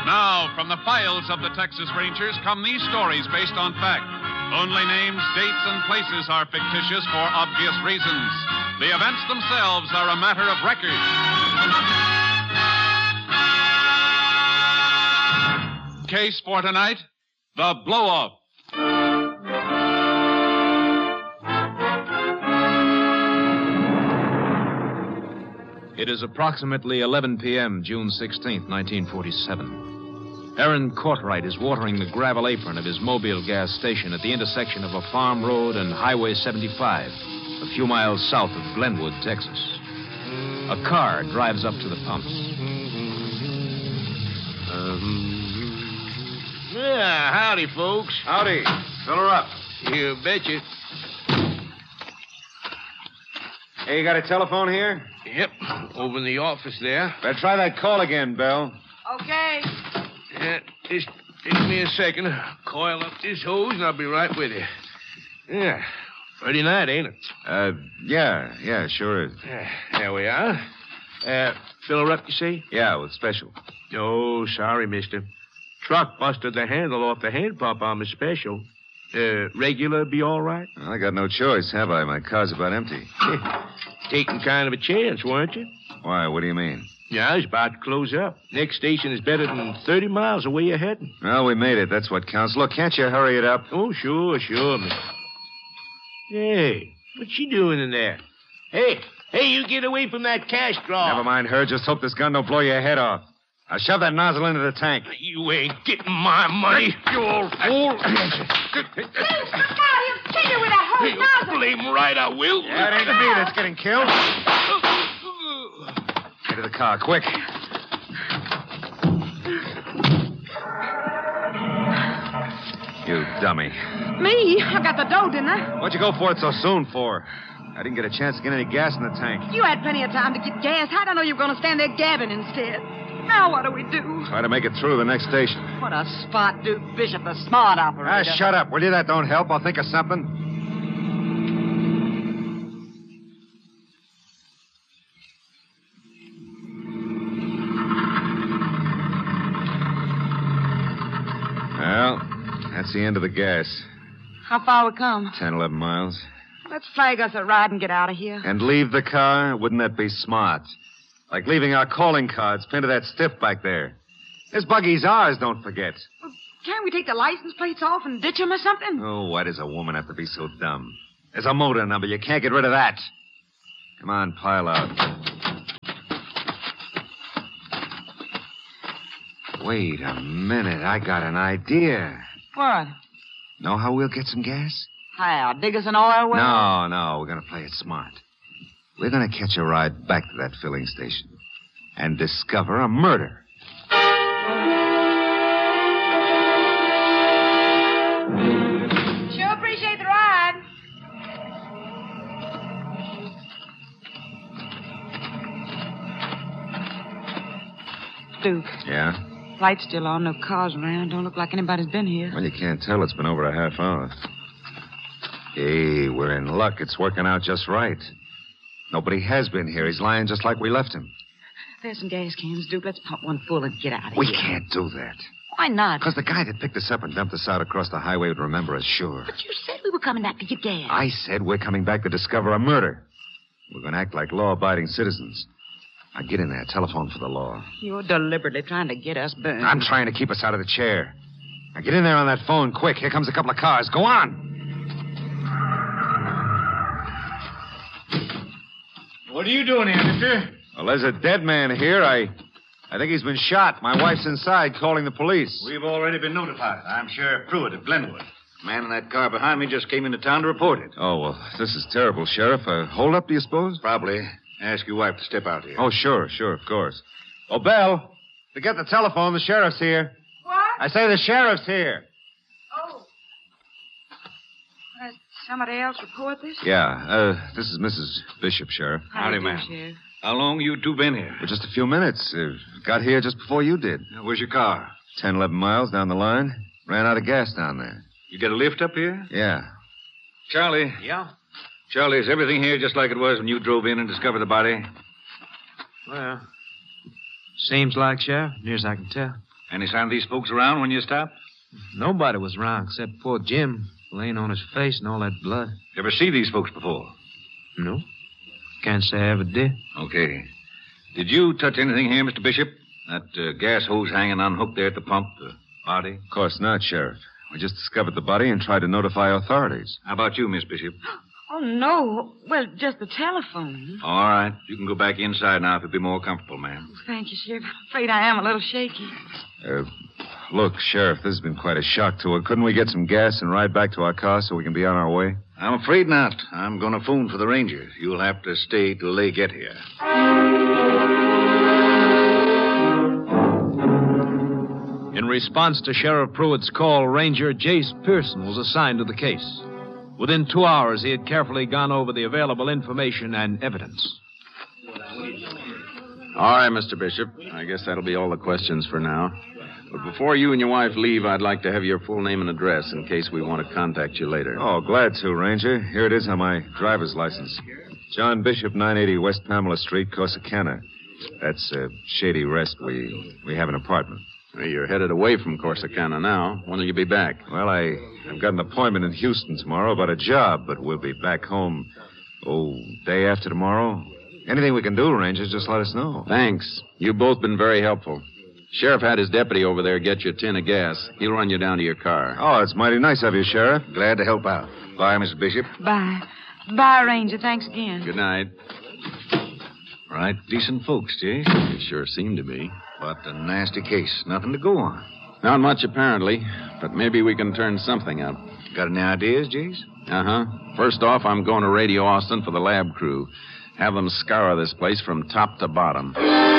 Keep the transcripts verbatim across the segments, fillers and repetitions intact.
Now, from the files of the Texas Rangers come these stories based on fact. Only names, dates, and places are fictitious for obvious reasons. The events themselves are a matter of record. Case for tonight, the blow-off. It is approximately eleven p.m., June sixteenth, nineteen forty-seven. Aaron Courtright is watering the gravel apron of his Mobile gas station at the intersection of a farm road and Highway seventy-five, a few miles south of Glenwood, Texas. A car drives up to the pumps. Um, yeah, howdy, folks. Howdy. Fill her up. You betcha. Hey, you got a telephone here? Yep, over in the office there. Better try that call again, Belle. Okay. Yeah, just take me a second. Coil up this hose, and I'll be right with you. Yeah, pretty night, ain't it? Uh, yeah, yeah, sure is. Yeah, there we are. Uh, fill her up, you say? Yeah, with special. Oh, sorry, mister. Truck busted the handle off the hand pump on the special. Uh, regular be all right? Well, I got no choice, have I? My car's about empty. Taking kind of a chance, weren't you? Why, what do you mean? Yeah, it's about to close up. Next station is better than thirty miles away you're heading. Well, we made it. That's what counts. Look, can't you hurry it up? Oh, sure, sure, mister. Hey, what's she doing in there? Hey, hey, you get away from that cash drawer. Never mind her. Just hope this gun don't blow your head off. Now shove that nozzle into the tank. You ain't getting my money, you old fool. Please, look out. He'll kill you with that whole nozzle. Blame right, I will. Yeah, it ain't me that's getting killed. Get to the car, quick. You dummy. Me? I got the dough, didn't I? What'd you go for it so soon for? I didn't get a chance to get any gas in the tank. You had plenty of time to get gas. How'd I know you were going to stand there gabbing instead? Now what do we do? Try to make it through the next station. What a spot, Duke Bishop, the smart operator. Ah, shut up, will you? That don't help. I'll think of something. Well, that's the end of the gas. How far we come? Ten, eleven miles. Let's flag us a ride and get out of here. And leave the car? Wouldn't that be smart? Like leaving our calling cards pinned to that stiff back there. This buggy's ours, don't forget. Well, can't we take the license plates off and ditch them or something? Oh, why does a woman have to be so dumb? There's a motor number. You can't get rid of that. Come on, pile out. Wait a minute. I got an idea. What? Know how we'll get some gas? How? Dig us an oil well? No, no. We're going to play it smart. We're going to catch a ride back to that filling station and discover a murder. Sure appreciate the ride. Duke. Yeah? Light's still on, no cars around. Don't look like anybody's been here. Well, you can't tell. It's been over a half hour. Hey, we're in luck. It's working out just right. Nobody has been here. He's lying just like we left him. There's some gas cans, Duke. Let's pump one full and get out of We here. We can't do that. Why not? Because the guy that picked us up and dumped us out across the highway would remember us, sure. But you said we were coming back to get gas. I said we're coming back to discover a murder. We're going to act like law-abiding citizens. Now, get in there. Telephone for the law. You're deliberately trying to get us burned. I'm trying to keep us out of the chair. Now, get in there on that phone, quick. Here comes a couple of cars. Go on. What are you doing here, mister? Well, there's a dead man here. I I think he's been shot. My wife's inside calling the police. We've already been notified. I'm Sheriff Pruitt of Glenwood. The man in that car behind me just came into town to report it. Oh, well, this is terrible, Sheriff. Uh, hold up, do you suppose? Probably. Ask your wife to step out here. Oh, sure, sure, of course. Oh, Belle, forget the telephone. The sheriff's here. What? I say the sheriff's here. Oh. Has somebody else report this? Yeah, uh, this is Missus Bishop, Sheriff. Howdy, Howdy, ma'am. Sheriff. How long you two been here? For just a few minutes. Uh, got here just before you did. Where's your car? Ten, eleven miles down the line. Ran out of gas down there. You get a lift up here? Yeah. Charlie. Yeah? Charlie, is everything here just like it was when you drove in and discovered the body? Well, seems like, Sheriff, near as I can tell. Any sign of these folks around when you stopped? Nobody was around except poor Jim, laying on his face and all that blood. You ever see these folks before? No. Can't say I ever did. Okay. Did you touch anything here, Mister Bishop? That uh, gas hose hanging unhooked there at the pump, the body? Of course not, Sheriff. We just discovered the body and tried to notify authorities. How about you, Miss Bishop? Oh, no. Well, just the telephone. All right. You can go back inside now if you'll be more comfortable, ma'am. Thank you, Sheriff. I'm afraid I am a little shaky. Uh, look, Sheriff, this has been quite a shock to her. Couldn't we get some gas and ride back to our car so we can be on our way? I'm afraid not. I'm going to phone for the Rangers. You'll have to stay till they get here. In response to Sheriff Pruitt's call, Ranger Jace Pearson was assigned to the case. Within two hours, he had carefully gone over the available information and evidence. All right, Mister Bishop. I guess that'll be all the questions for now. But before you and your wife leave, I'd like to have your full name and address in case we want to contact you later. Oh, glad to, Ranger. Here it is on my driver's license. John Bishop, nine eighty West Pamela Street, Corsicana. That's uh, Shady Rest. We we have an apartment. Well, you're headed away from Corsicana now. When will you be back? Well, I, I've got an appointment in Houston tomorrow about a job, but we'll be back home, oh, day after tomorrow. Anything we can do, Ranger, just let us know. Thanks. You've both been very helpful. Sheriff had his deputy over there get you a tin of gas. He'll run you down to your car. Oh, it's mighty nice of you, Sheriff. Glad to help out. Bye, Missus Bishop. Bye. Bye, Ranger. Thanks again. Good night. Right, decent folks, Jay. They sure seem to be. But a nasty case. Nothing to go on. Not much, apparently. But maybe we can turn something up. Got any ideas, Jace? Uh-huh. First off, I'm going to radio Austin for the lab crew. Have them scour this place from top to bottom.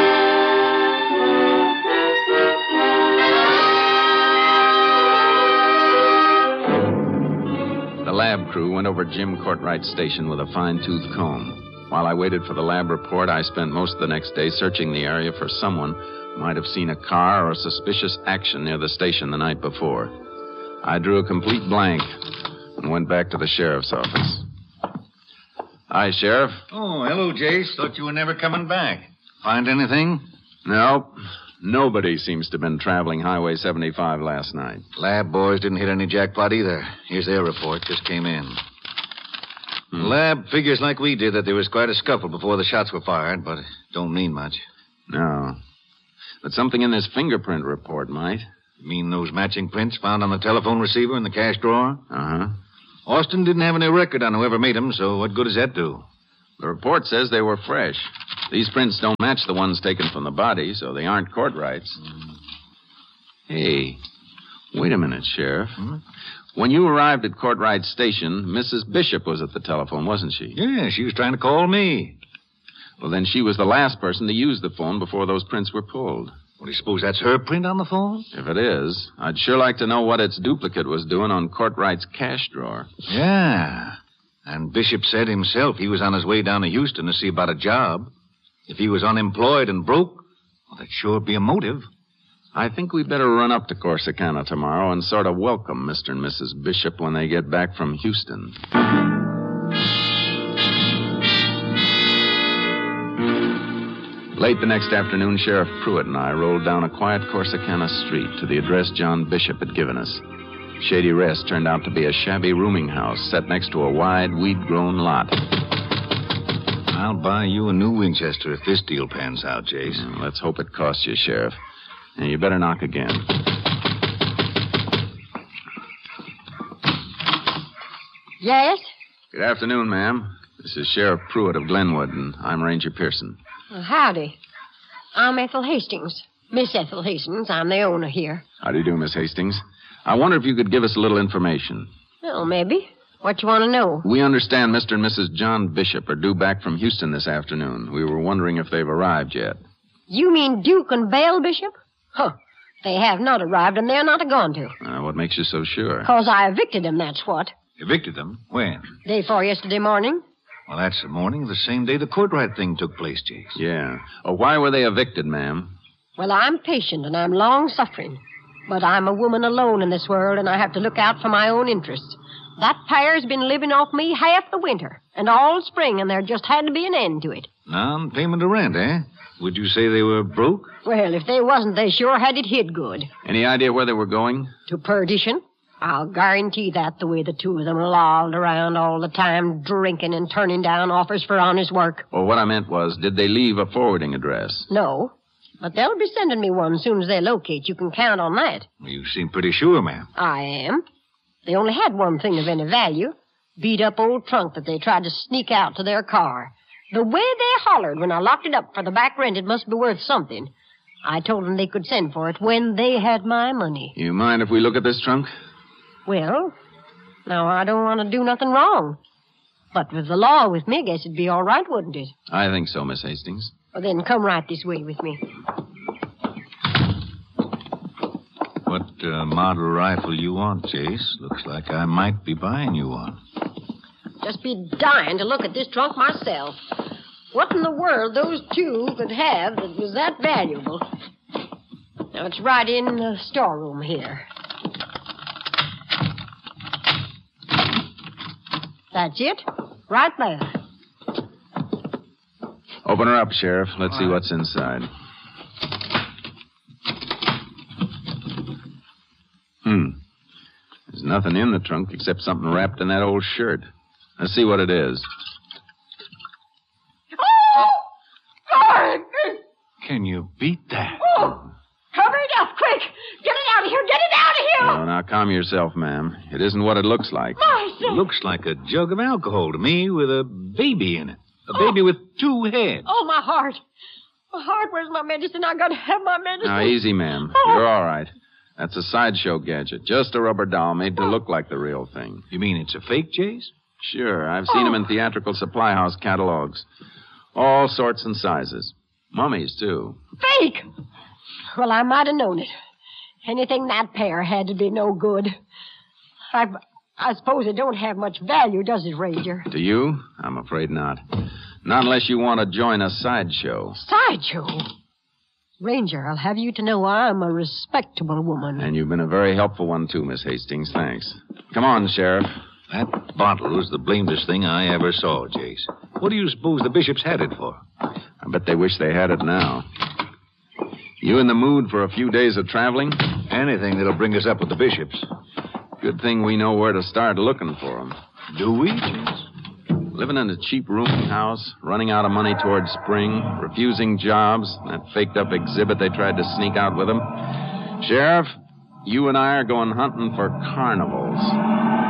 The lab crew went over Jim Courtwright's station with a fine-tooth comb. While I waited for the lab report, I spent most of the next day searching the area for someone who might have seen a car or suspicious action near the station the night before. I drew a complete blank and went back to the sheriff's office. Hi, Sheriff. Oh, hello, Jace. Thought you were never coming back. Find anything? No. Nobody seems to have been traveling Highway seventy-five last night. Lab boys didn't hit any jackpot either. Here's their report. Just came in. Hmm. Lab figures like we did that there was quite a scuffle before the shots were fired, but it don't mean much. No. But something in this fingerprint report might. You mean those matching prints found on the telephone receiver in the cash drawer? Uh-huh. Austin didn't have any record on whoever made them, so what good does that do? The report says they were fresh. These prints don't match the ones taken from the body, so they aren't Courtwright's. Mm. Hey, wait a minute, Sheriff. Hmm? When you arrived at Courtwright's station, Missus Bishop was at the telephone, wasn't she? Yeah, she was trying to call me. Well, then she was the last person to use the phone before those prints were pulled. Well, do you suppose that's her print on the phone? If it is, I'd sure like to know what its duplicate was doing on Courtwright's cash drawer. Yeah. And Bishop said himself he was on his way down to Houston to see about a job. If he was unemployed and broke, well, that'd sure be a motive. I think we'd better run up to Corsicana tomorrow and sort of welcome Mister and Missus Bishop when they get back from Houston. Late the next afternoon, Sheriff Pruitt and I rolled down a quiet Corsicana street to the address John Bishop had given us. Shady Rest turned out to be a shabby rooming house set next to a wide, weed-grown lot. I'll buy you a new Winchester if this deal pans out, Jace. Mm, let's hope it costs you, Sheriff. And you better knock again. Yes? Good afternoon, ma'am. This is Sheriff Pruitt of Glenwood, and I'm Ranger Pearson. Well, howdy. I'm Ethel Hastings. Miss Ethel Hastings. I'm the owner here. How do you do, Miss Hastings? I wonder if you could give us a little information. Well, maybe. What you want to know? We understand Mister and Missus John Bishop are due back from Houston this afternoon. We were wondering if they've arrived yet. You mean Duke and Bale Bishop? Huh. They have not arrived, and they're not a-going to. Uh, what makes you so sure? Because I evicted them, that's what. Evicted them? When? Day before yesterday morning. Well, that's the morning of the same day the Courtwright thing took place, Jace. Yeah. Oh, why were they evicted, ma'am? Well, I'm patient, and I'm long-suffering. But I'm a woman alone in this world, and I have to look out for my own interests. That pair's been living off me half the winter and all spring, and there just had to be an end to it. Non-payment of rent, eh? Would you say they were broke? Well, if they wasn't, they sure had it hid good. Any idea where they were going? To perdition. I'll guarantee that, the way the two of them lolled around all the time, drinking and turning down offers for honest work. Well, what I meant was, did they leave a forwarding address? No, but they'll be sending me one as soon as they locate. You can count on that. Well, you seem pretty sure, ma'am. I am. They only had one thing of any value. Beat-up old trunk that they tried to sneak out to their car. The way they hollered when I locked it up for the back rent, it must be worth something. I told them they could send for it when they had my money. You mind if we look at this trunk? Well, now I don't want to do nothing wrong. But with the law with me, I guess it'd be all right, wouldn't it? I think so, Miss Hastings. Well, then come right this way with me. What uh, model rifle you want, Chase? Looks like I might be buying you one. Just be dying to look at this trunk myself. What in the world those two could have that was that valuable? Now, it's right in the storeroom here. That's it. Right there. Open her up, Sheriff. Let's see what's inside. Hmm. There's nothing in the trunk except something wrapped in that old shirt. Let's see what it is. Oh! Lord! Can you beat that? Oh! Cover it up, quick! Get it out of here! Get it out of here! Oh, now calm yourself, ma'am. It isn't what it looks like. Marcy! Looks like a jug of alcohol to me with a baby in it. A Oh. baby with two heads. Oh, my heart. My heart, where's my medicine? I gotta have my medicine. Now, easy, ma'am. Oh. You're all right. That's a sideshow gadget. Just a rubber doll made to look like the real thing. You mean it's a fake, Chase? Sure, I've seen them in theatrical supply house catalogs. All sorts and sizes. Mummies, too. Fake! Well, I might have known it. Anything that pair had to be no good. I, I suppose it don't have much value, does it, Ranger? To you? I'm afraid not. Not unless you want to join a sideshow. Sideshow? Ranger, I'll have you to know I'm a respectable woman. And you've been a very helpful one, too, Miss Hastings. Thanks. Come on, Sheriff. That bottle was the blamedest thing I ever saw, Chase. What do you suppose the bishops had it for? I bet they wish they had it now. You in the mood for a few days of traveling? Anything that'll bring us up with the bishops. Good thing we know where to start looking for them. Do we, Chase? Living in a cheap rooming house, running out of money towards spring, refusing jobs, that faked-up exhibit they tried to sneak out with them. Sheriff, you and I are going hunting for carnivals.